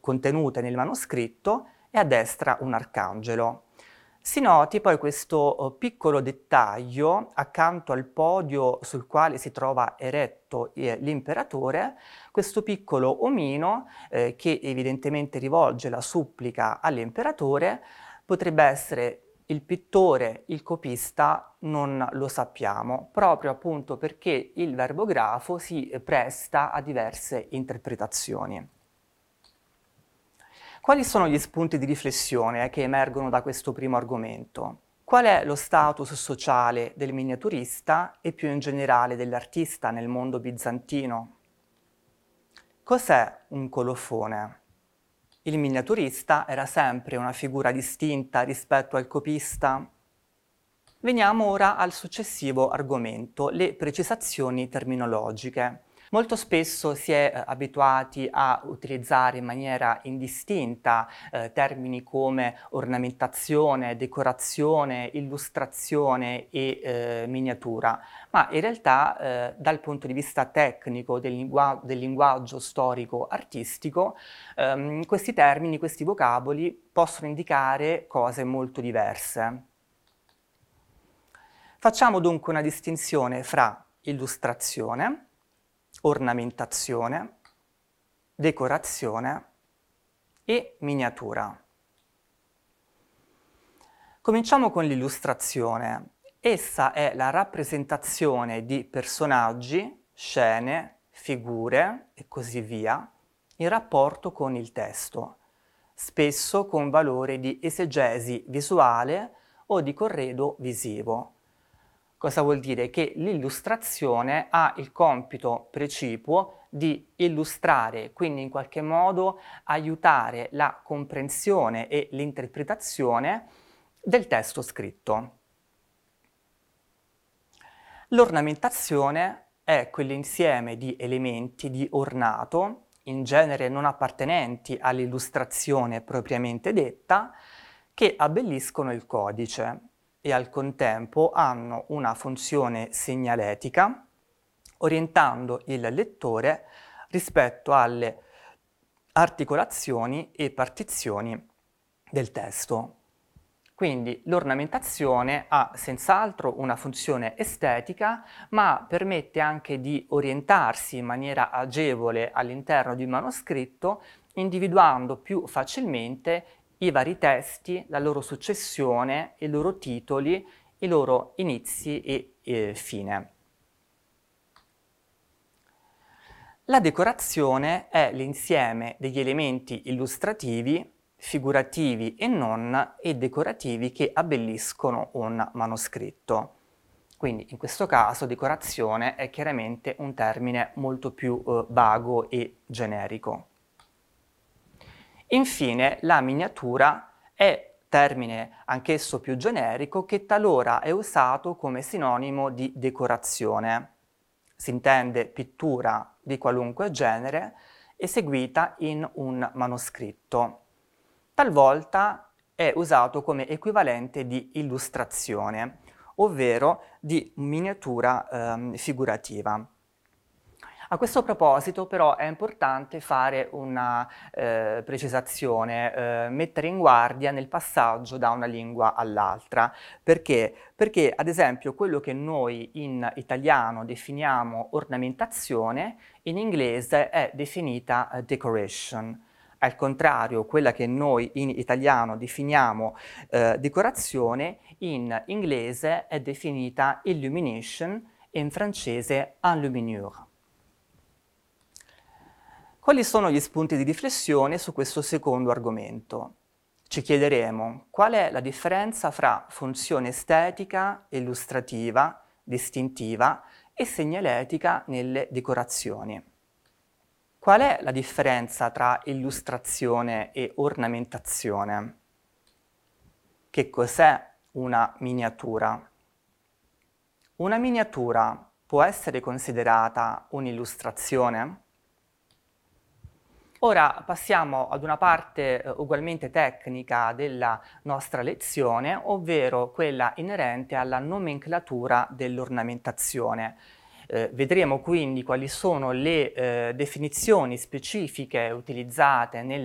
contenute nel manoscritto e a destra un arcangelo. Si noti poi questo piccolo dettaglio accanto al podio sul quale si trova eretto l'imperatore, questo piccolo omino che evidentemente rivolge la supplica all'imperatore. Potrebbe essere il pittore, il copista, non lo sappiamo, proprio appunto perché il verbografo si presta a diverse interpretazioni. Quali sono gli spunti di riflessione che emergono da questo primo argomento? Qual è lo status sociale del miniaturista e più in generale dell'artista nel mondo bizantino? Cos'è un colofone? Il miniaturista era sempre una figura distinta rispetto al copista? Veniamo ora al successivo argomento, le precisazioni terminologiche. Molto spesso si è abituati a utilizzare in maniera indistinta termini come ornamentazione, decorazione, illustrazione e miniatura, ma in realtà dal punto di vista tecnico del linguaggio storico-artistico questi termini, questi vocaboli possono indicare cose molto diverse. Facciamo dunque una distinzione fra illustrazione, ornamentazione, decorazione e miniatura. Cominciamo con l'illustrazione. Essa è la rappresentazione di personaggi, scene, figure e così via in rapporto con il testo, spesso con valore di esegesi visuale o di corredo visivo. Cosa vuol dire? Che l'illustrazione ha il compito precipuo di illustrare, quindi in qualche modo aiutare la comprensione e l'interpretazione del testo scritto. L'ornamentazione è quell'insieme di elementi di ornato, in genere non appartenenti all'illustrazione propriamente detta, che abbelliscono il codice e al contempo hanno una funzione segnaletica, orientando il lettore rispetto alle articolazioni e partizioni del testo. Quindi l'ornamentazione ha senz'altro una funzione estetica, ma permette anche di orientarsi in maniera agevole all'interno di un manoscritto, individuando più facilmente i vari testi, la loro successione, i loro titoli, i loro inizi e fine. La decorazione è l'insieme degli elementi illustrativi, figurativi e non, e decorativi che abbelliscono un manoscritto. Quindi in questo caso decorazione è chiaramente un termine molto più vago e generico. Infine la miniatura è termine anch'esso più generico che talora è usato come sinonimo di decorazione. Si intende pittura di qualunque genere eseguita in un manoscritto. Talvolta è usato come equivalente di illustrazione, ovvero di miniatura figurativa. A questo proposito però è importante fare una precisazione, mettere in guardia nel passaggio da una lingua all'altra. Perché? Perché ad esempio quello che noi in italiano definiamo ornamentazione, in inglese è definita decoration. Al contrario, quella che noi in italiano definiamo decorazione, in inglese è definita illumination e in francese enluminure. Quali sono gli spunti di riflessione su questo secondo argomento? Ci chiederemo qual è la differenza fra funzione estetica, illustrativa, distintiva e segnaletica nelle decorazioni. Qual è la differenza tra illustrazione e ornamentazione? Che cos'è una miniatura? Una miniatura può essere considerata un'illustrazione? Ora passiamo ad una parte ugualmente tecnica della nostra lezione, ovvero quella inerente alla nomenclatura dell'ornamentazione. Vedremo quindi quali sono le definizioni specifiche utilizzate nel